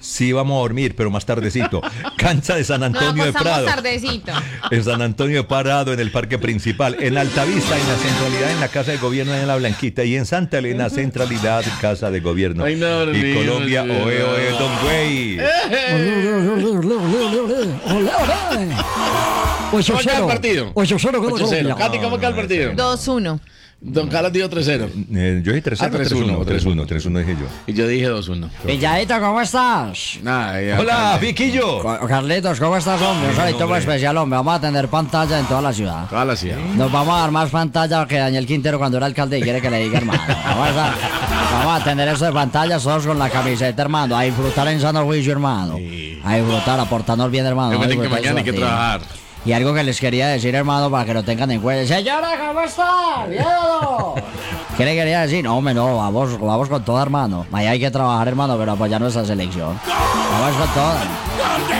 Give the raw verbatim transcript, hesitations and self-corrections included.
Sí, vamos a dormir, pero más tardecito. Cancha de San Antonio no, de Prado. tardecito. En San Antonio de Prado, en el Parque Principal. En Altavista, en la centralidad, en la Casa de Gobierno, en la Blanquita. Y en Santa Elena, centralidad, Casa de Gobierno. Ay, no, y no, Colombia, no, oe, oe, don güey. ¿Cómo queda el partido? ocho cero, ocho cero. Katy, ¿cómo queda el partido? dos uno. Don Carlos dijo tres cero. Eh, yo dije tres cero, Ah, tres uno, tres uno, tres uno dije yo. Y yo dije dos uno. Villadito, ¿cómo estás? Nah, ya, Hola, Katy. Viquillo. Co- Carlitos, ¿cómo estás, hombre? Un saludito hombre. especial, hombre. Vamos a tener pantalla en toda la ciudad. Toda la ciudad. Nos vamos a dar más pantalla que Daniel Quintero cuando era alcalde y quiere que le diga, hermano. Vamos a, dar- vamos a tener eso de pantallas todos con la camiseta, hermano. A disfrutar en sano juicio, hermano. Sí. A disfrutar, aportarnos bien, hermano. Recuerden que Disfrutar mañana hay que su actividad. trabajar. Y algo que les quería decir, hermano, para que lo tengan en cuenta. Señora, ¿cómo está? ¡Miedo! ¿Qué le quería decir? No, hombre, no, vamos, vamos con todo, hermano. Ahí hay que trabajar, hermano, pero apoyar nuestra selección. Vamos con todo.